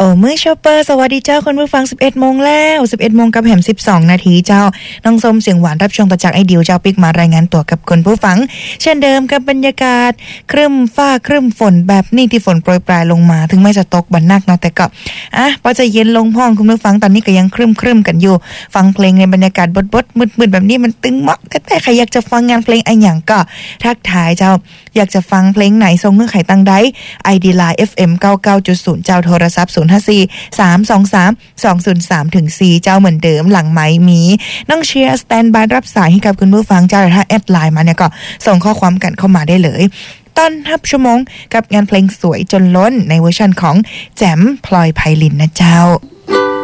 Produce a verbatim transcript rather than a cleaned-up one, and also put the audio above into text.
โอ้มื้อชอปเปอร์สวัสดีเจ้าคุณผู้ฟัง สิบเอ็ดโมงแล้วสิบเอ็ดโมงกับแหมสิบสองนาทีเจ้าน้องส้มเสียงหวานรับชมประจักษ์ไอเดียวเจ้าปิกมารายงานตัวกับคุณผู้ฟังเช่นเดิมกับบรรยากาศครึ้มฟ้าครึ้มฝนแบบนี้ที่ฝนโปรยปลายลงมาถึงไม่จะตกบันนักเนาะแต่ก็อ่ะพอจะเย็นลงพ่องคุณผู้ฟังตอนนี้ก็ยังครึ้มๆกันอยู่ฟังเพลงในบรรยากาศบดๆมืดๆแบบนี้มันตึงเหมาะแต่ใครอยากจะฟังงานเพลงไอ้หยังก็ทักทายเจ้าอยากจะฟังเพลงไหนส่งเงื่อนไขตังใด ไอ ดี Line เอฟ เอ็ม เก้าเก้าจุดศูนย์ เจ้าโทรศัพท์ศูนย์ห้าสี่ สามสองสาม สองศูนย์สาม ถึง สี่ เจ้าเหมือนเดิมหลังไม้มีน้องเชียร์สแตนบายรับสายให้กับคุณผู้ฟังเจ้าถ้าแอดไลน์มาเนี่ยก็ส่งข้อความกันเข้ามาได้เลยต้อนรับชั่วโมงกับงานเพลงสวยจนล้นในเวอร์ชันของแจ่มพลอยไพลินนะเจ้า